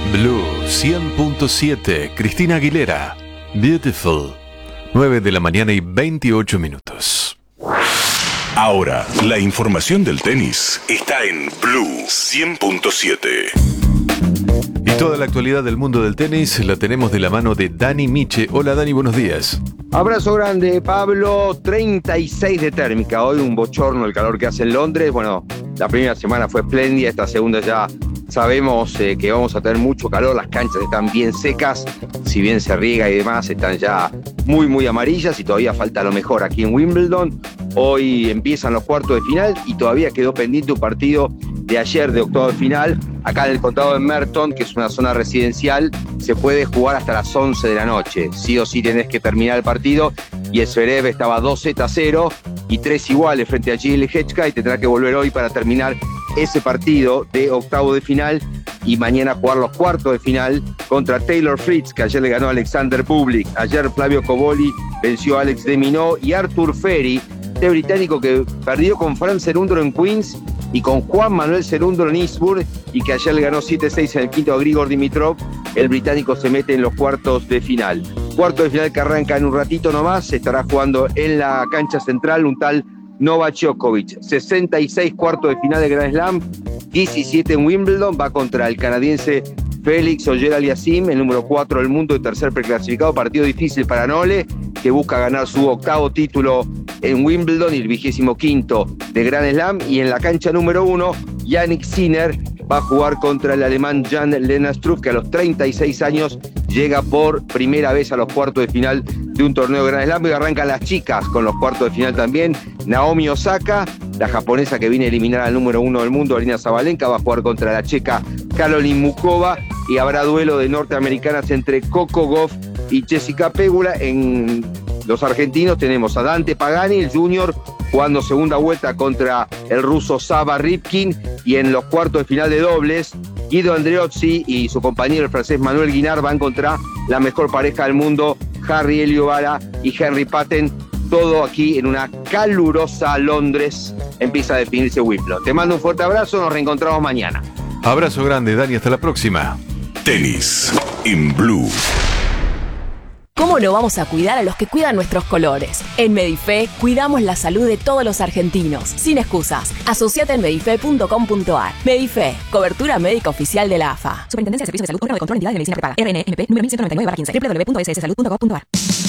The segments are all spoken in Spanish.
Blue 100.7, Cristina Aguilera, Beautiful. 9 de la mañana y 28 minutos. Ahora, la información del tenis está en Blue 100.7. Y toda la actualidad del mundo del tenis la tenemos de la mano de Dani Miche. Hola Dani, buenos días. Abrazo grande, Pablo. 36 de térmica. Hoy un bochorno el calor que hace en Londres. Bueno, la primera semana fue espléndida, esta segunda ya sabemos que vamos a tener mucho calor. Las canchas están bien secas, si bien se riega y demás, están ya muy amarillas y todavía falta lo mejor aquí en Wimbledon. Hoy empiezan los cuartos de final y todavía quedó pendiente un partido de ayer de octavo de final. Acá en el condado de Merton, que es una zona residencial, se puede jugar hasta las 11 de la noche. Sí o sí tenés que terminar el partido y el Zverev estaba 2-0 y 3 iguales frente a Gilles Hečka y tendrá que volver hoy para terminar ese partido de octavo de final y mañana jugar los cuartos de final contra Taylor Fritz, que ayer le ganó a Alexander Bublik. Ayer Flavio Cobolli venció a Alex de Minaur y Arthur Ferry, este británico que perdió con Franz Cerúndolo en Queens y con Juan Manuel Cerúndolo en Eastbourne y que ayer le ganó 7-6 en el quinto a Grigor Dimitrov. El británico se mete en los cuartos de final. Cuarto de final que arranca en un ratito nomás, se estará jugando en la cancha central un tal Novak Djokovic. 66 cuartos de final de Grand Slam, 17 en Wimbledon, va contra el canadiense Félix Auger-Aliassime, el número 4 del mundo y tercer preclasificado. Partido difícil para Nole, que busca ganar su octavo título en Wimbledon y el 25º de Grand Slam. Y en la cancha número 1, Jannik Sinner va a jugar contra el alemán Jan-Lennart Struff, que a los 36 años llega por primera vez a los cuartos de final de un torneo de Grand Slam. Y arrancan las chicas con los cuartos de final también. Naomi Osaka, la japonesa que viene a eliminar al número 1 del mundo, Aryna Sabalenka, va a jugar contra la checa Caroline Muchova. Y habrá duelo de norteamericanas entre Coco Gauff y Jessica Pegula. En los argentinos tenemos a Dante Pagani, el junior, jugando segunda vuelta contra el ruso Sava Rybkin. Y en los cuartos de final de dobles, Guido Andreozzi y su compañero el francés Manuel Guinard van contra la mejor pareja del mundo, Harry Eliobara y Henry Patten. Todo aquí en una calurosa Londres. Empieza a definirse Wimbledon. Te mando un fuerte abrazo, nos reencontramos mañana. Abrazo grande, Dani, hasta la próxima. Tenis en Blue. ¿Cómo no vamos a cuidar a los que cuidan nuestros colores? En Medife cuidamos la salud de todos los argentinos, sin excusas. Asociate en medife.com.ar. Medife, cobertura médica oficial de la AFA. Superintendencia de Servicios de Salud, órgano de control, entidades de medicina prepaga. RNMP, número 1199/15, www.sssalud.gov.ar.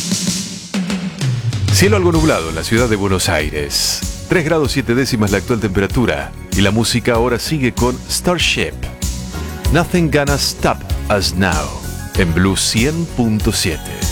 Cielo algo nublado en la ciudad de Buenos Aires. 3 grados 7 décimas la actual temperatura. Y la música ahora sigue con Starship. Nothing Gonna Stop Us Now. En Blue 100.7.